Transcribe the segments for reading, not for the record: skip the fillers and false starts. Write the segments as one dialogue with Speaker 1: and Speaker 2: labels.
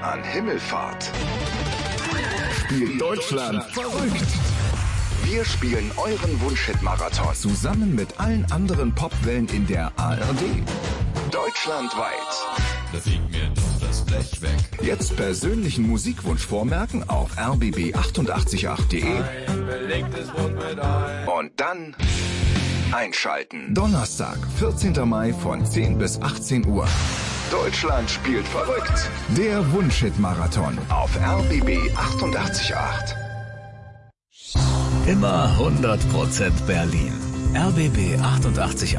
Speaker 1: an Himmelfahrt spielt Deutschland verrückt. Wir spielen euren Wunschhit-Marathon zusammen mit allen anderen Popwellen in der ARD. Deutschlandweit.
Speaker 2: Da fliegt mir doch das Blech weg.
Speaker 1: Jetzt persönlichen Musikwunsch vormerken auf rbb888.de.
Speaker 2: Ein belegtes Brot mit Ei.
Speaker 1: Und dann einschalten. Donnerstag, 14. Mai von 10 bis 18 Uhr. Deutschland spielt verrückt. Der Wunschhit-Marathon auf RBB 88.8.
Speaker 3: Immer 100% Berlin. RBB 88.8.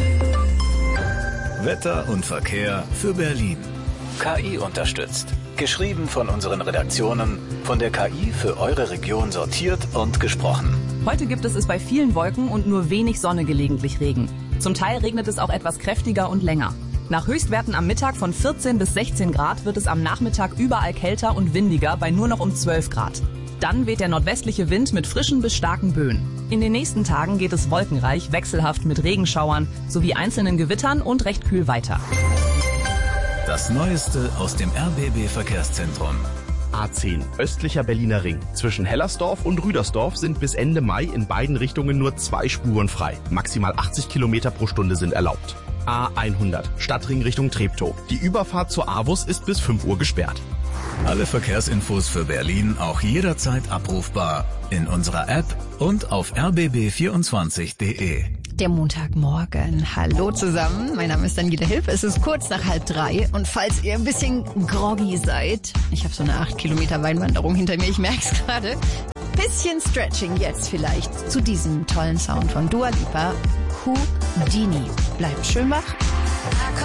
Speaker 3: Wetter und Verkehr für Berlin. KI unterstützt. Geschrieben von unseren Redaktionen, von der KI für eure Region sortiert und gesprochen.
Speaker 4: Heute gibt es bei vielen Wolken und nur wenig Sonne, gelegentlich Regen. Zum Teil regnet es auch etwas kräftiger und länger. Nach Höchstwerten am Mittag von 14 bis 16 Grad wird es am Nachmittag überall kälter und windiger bei nur noch um 12 Grad. Dann weht der nordwestliche Wind mit frischen bis starken Böen. In den nächsten Tagen geht es wolkenreich, wechselhaft mit Regenschauern sowie einzelnen Gewittern und recht kühl weiter.
Speaker 3: Das Neueste aus dem RBB-Verkehrszentrum.
Speaker 5: A10, östlicher Berliner Ring. Zwischen Hellersdorf und Rüdersdorf sind bis Ende Mai in beiden Richtungen nur 2 Spuren frei. Maximal 80 Kilometer pro Stunde sind erlaubt. A100, Stadtring Richtung Treptow. Die Überfahrt zur AWUS ist bis 5 Uhr gesperrt.
Speaker 3: Alle Verkehrsinfos für Berlin auch jederzeit abrufbar in unserer App und auf rbb24.de.
Speaker 6: Der Montagmorgen. Hallo zusammen, mein Name ist Daniela Hilf. Es ist kurz nach 2:30 und falls ihr ein bisschen groggy seid, ich habe so eine 8 Kilometer Weinwanderung hinter mir, ich merke es gerade, bisschen Stretching jetzt vielleicht zu diesem tollen Sound von Dua Lipa, Houdini. Bleibt schön wach.